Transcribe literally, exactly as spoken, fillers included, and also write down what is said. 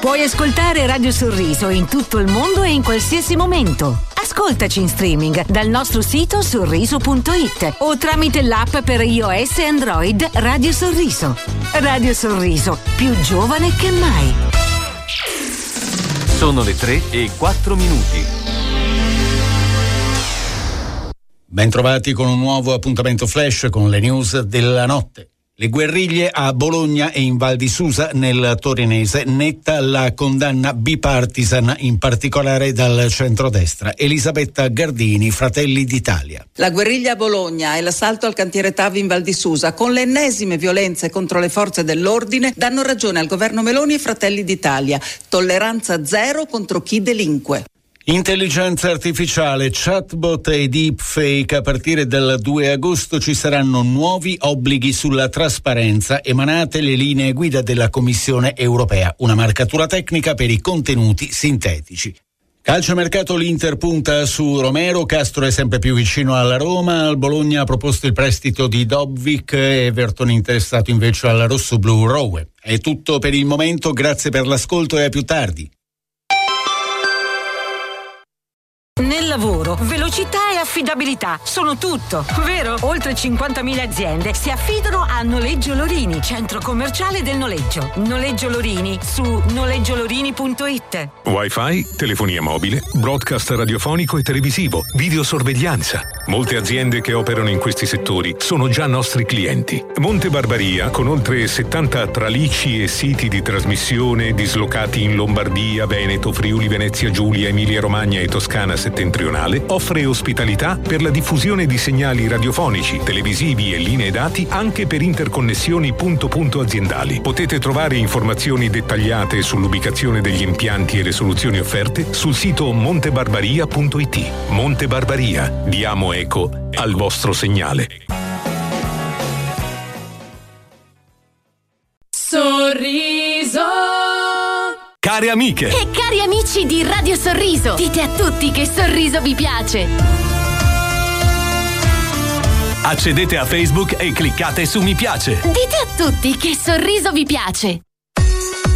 Puoi ascoltare Radio Sorriso in tutto il mondo e in qualsiasi momento. Ascoltaci in streaming dal nostro sito sorriso punto it o tramite l'app per iOS e Android Radio Sorriso. Radio Sorriso, più giovane che mai. Sono le tre e quattro minuti. Bentrovati con un nuovo appuntamento flash con le news della notte. Le guerriglie a Bologna e in Val di Susa nel torinese, netta la condanna bipartisan, in particolare dal centrodestra. Elisabetta Gardini, Fratelli d'Italia. La guerriglia a Bologna e l'assalto al cantiere TAV in Val di Susa, con le ennesime violenze contro le forze dell'ordine, danno ragione al governo Meloni e Fratelli d'Italia. Tolleranza zero contro chi delinque. Intelligenza artificiale, chatbot e deepfake. A partire dal due agosto ci saranno nuovi obblighi sulla trasparenza, emanate le linee guida della Commissione europea, una marcatura tecnica per i contenuti sintetici. Calciomercato, l'Inter punta su Romero, Castro è sempre più vicino alla Roma, al Bologna ha proposto il prestito di Dobbik, Everton interessato invece al rossoblu Rowe. È tutto per il momento, grazie per l'ascolto e a più tardi. Nel lavoro, velocità e affidabilità sono tutto, vero? Oltre cinquantamila aziende si affidano a Noleggio Lorini, centro commerciale del noleggio. Noleggio Lorini su noleggio lorini punto it. Wi-Fi, telefonia mobile, broadcast radiofonico e televisivo, videosorveglianza. Molte aziende che operano in questi settori sono già nostri clienti. Monte Barbaria, con oltre settanta tralicci e siti di trasmissione dislocati in Lombardia, Veneto, Friuli, Venezia Giulia, Emilia Romagna e Toscana settentrionale, offre ospitalità per la diffusione di segnali radiofonici, televisivi e linee dati anche per interconnessioni punto-punto aziendali. Potete trovare informazioni dettagliate sull'ubicazione degli impianti e le soluzioni offerte sul sito montebarbaria punto it. Monte Barbaria, diamo eco al vostro segnale. Sorriso. Care amiche e cari amici di Radio Sorriso, dite a tutti che Sorriso vi piace. Accedete a Facebook e cliccate su mi piace. Dite a tutti che Sorriso vi piace.